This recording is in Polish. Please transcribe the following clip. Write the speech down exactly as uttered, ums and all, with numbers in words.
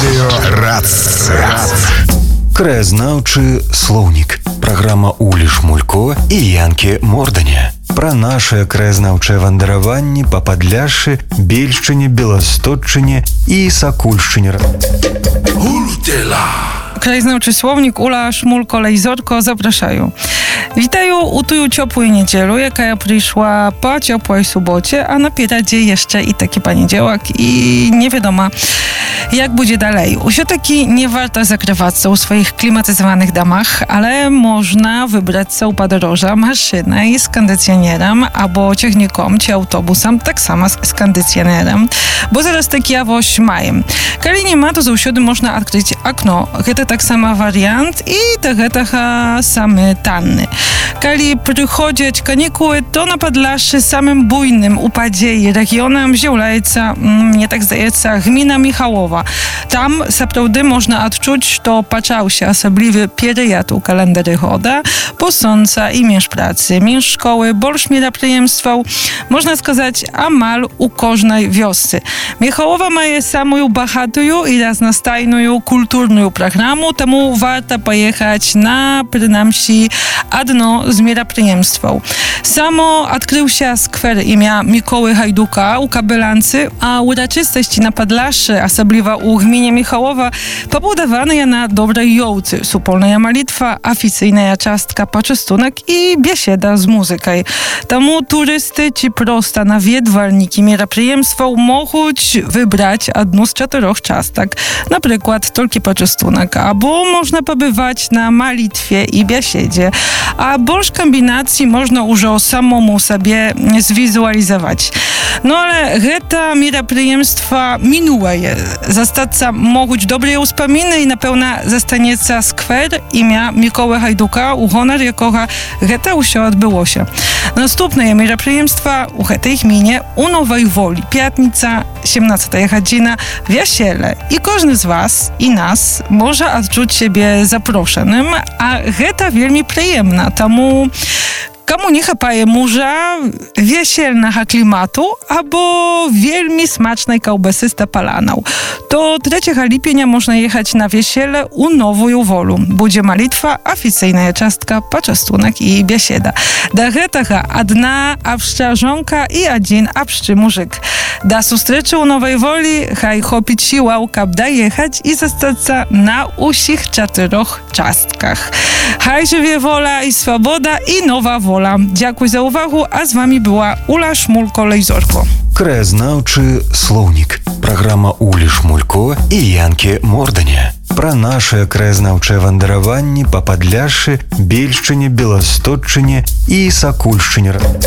Радио Рацця. Краязнаўчы слоўнік. Праграма Улі Шмулько і Янкі Морданя. Пра нашыя краязнаўчыя вандраванні па Падляшшы, Бельшчыне, Беласточчыне і Сакульшчыне. Krajoznawczy słownik Ula Szmulko-Lejzorko zapraszają. Witają u tuju ciepłej niedzielu, jaka ja przyszła po ciepłej sobocie, a na piradzie jeszcze i taki poniedziałek i nie wiadomo jak będzie dalej. Usioteki nie warto zakrywać się u swoich klimatyzowanych domach, ale można wybrać się po podróża maszyną z kondycjonerem albo ciągnikom czy autobusem, tak samo z, z kondycjonerem, bo zaraz taki jawość mają. Kiedy nie ma, to z usiody można odkryć okno. To tak samo wariant i to tak same tanny. Kiedy przychodzić kanikuły, to na Podlaszy samym bujnym upadzie i regionem zjawiaється, mnie tak zdaється, gmina Michałowa. Tam naprawdę można odczuć, że począł się osobliwy period u kalendarza года, bo sąca i mierz pracy, mierz szkoły, больше мероприемstw, można сказать, amal u każdej wiosce. Michałowa ma samą bohatą i raznastajną kulturną programu, temu warto pojechać na przynajmniej jedno z мероприемstw. Samo odkrył się skwer imienia Mikoły Hajduka u Kabelancy, a uroczystości na Podlaszy, osobliwa u gminie Michałowa, pobudowane na dobrej jołcy, supolna malitwa, oficyjna ciastka, poczęstunek i biesieda z muzyką. Temu turysty ci prosto nawiedwalniki мероприемstw mogą wybrać jedną z czterech ciastek, na przykład tylko poczęstunek, albo można pobywać na malitwie i biesiedzie, a больше kombinacji można już samemu sobie zwizualizować. No ale te мероприемstwa minęły. Zostać mogą dobre wspomnienia i na pewno zostanie skwer imienia Mikoły Hajduka, u honor jakoga to już odbyło się. Następne мероприемstwa u tej gminie u Nowej Woli. Piątnica, siedemnasta godzina, wesele. I każdy z was i nas może odczuć siebie zaproszonym, a to wielmi przyjemna. Temu komu nie chapaje murza, wieselnego klimatu albo wielmi smacznej kałbasy z tapalaną. To trzeciego lipnia można jechać na wesele u Nową Wolu. Będzie malitwa, oficyjna ciastka, poczęstunek i biesieda. Do tego jedna abszczarzonka i jeden abszczy muzyk. Do sustreczy u Nowej Woli haj chopić siła, kab da jechać i zostać na usich czterech ciastkach. Haj żywie wola i swoboda i Nowa Wola. Dziękuję za uwagę, a z wami była Ula Szmulko-Lejzorko. Краязнаўчы слоўнік. Праграма Улі Шмулько і Янкі Морданя. Пра нашыя краязнаўчыя вандраванні па Падляшшы, Бельшчыне, Беласточчыне і Сакульшчыне.